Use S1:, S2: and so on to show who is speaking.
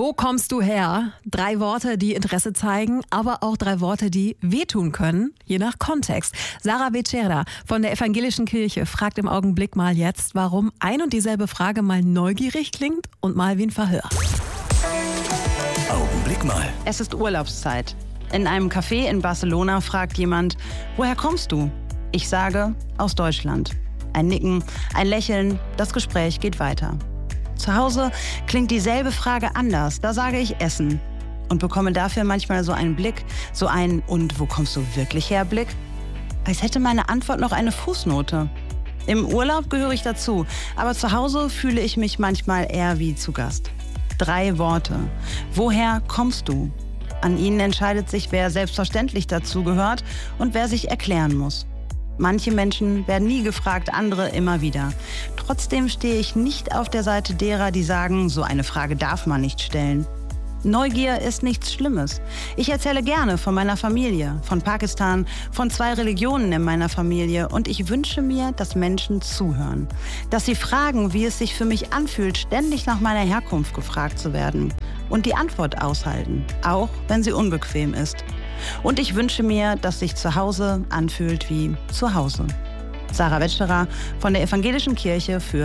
S1: Wo kommst du her? 3 Worte, die Interesse zeigen, aber auch 3 Worte, die wehtun können, je nach Kontext. Sara Becerra von der Evangelischen Kirche fragt im Augenblick mal jetzt, warum ein und dieselbe Frage mal neugierig klingt und mal wie ein Verhör.
S2: Augenblick mal.
S3: Es ist Urlaubszeit. In einem Café in Barcelona fragt jemand, woher kommst du? Ich sage, aus Deutschland. Ein Nicken, ein Lächeln, das Gespräch geht weiter. Zu Hause klingt dieselbe Frage anders. Da sage ich Essen und bekomme dafür manchmal so einen Blick, so einen "Und wo kommst du wirklich her" Blick, als hätte meine Antwort noch eine Fußnote. Im Urlaub gehöre ich dazu, aber zu Hause fühle ich mich manchmal eher wie zu Gast. 3 Worte. Woher kommst du? An ihnen entscheidet sich, wer selbstverständlich dazu gehört und wer sich erklären muss. Manche Menschen werden nie gefragt, andere immer wieder. Trotzdem stehe ich nicht auf der Seite derer, die sagen, so eine Frage darf man nicht stellen. Neugier ist nichts Schlimmes. Ich erzähle gerne von meiner Familie, von Pakistan, von 2 Religionen in meiner Familie und ich wünsche mir, dass Menschen zuhören. Dass sie fragen, wie es sich für mich anfühlt, ständig nach meiner Herkunft gefragt zu werden und die Antwort aushalten, auch wenn sie unbequem ist. Und ich wünsche mir, dass sich zu Hause anfühlt wie zu Hause. Sara Becerra von der Evangelischen Kirche für